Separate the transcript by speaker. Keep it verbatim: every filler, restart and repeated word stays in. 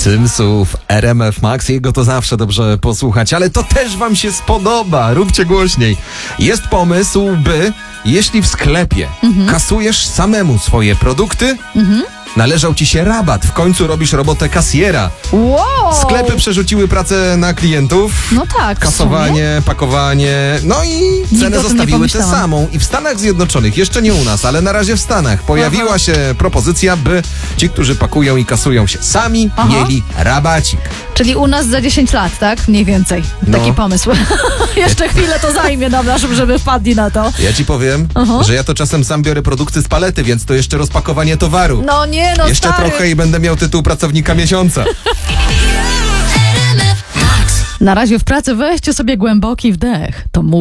Speaker 1: Cymsów, R M F Max, jego to zawsze dobrze posłuchać, ale to też wam się spodoba, róbcie głośniej. Jest pomysł, by jeśli w sklepie mhm. kasujesz samemu swoje produkty, mhm. należał ci się rabat, w końcu robisz robotę kasjera.
Speaker 2: Wow.
Speaker 1: Sklepy przerzuciły pracę na klientów.
Speaker 2: No tak.
Speaker 1: Kasowanie, pakowanie, no i cenę zostawiły tę samą. I w Stanach Zjednoczonych, jeszcze nie u nas, ale na razie w Stanach, pojawiła Aha. się propozycja, by ci, którzy pakują i kasują się sami, Aha. mieli rabacik.
Speaker 2: Czyli u nas za dziesięć lat, tak? Mniej więcej.
Speaker 1: No.
Speaker 2: Taki pomysł. Jeszcze chwilę to zajmie nam naszym, żeby wpadli na to.
Speaker 1: Ja ci powiem, Aha. że ja to czasem sam biorę produkty z palety, więc to jeszcze rozpakowanie towaru.
Speaker 2: No nie, no
Speaker 1: Jeszcze
Speaker 2: stary.
Speaker 1: trochę i będę miał tytuł pracownika miesiąca.
Speaker 2: Na razie w pracy weźcie sobie głęboki wdech. To mój